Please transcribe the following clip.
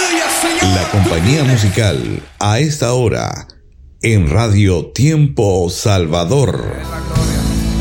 La compañía musical a esta hora en Radio Tiempo Salvador.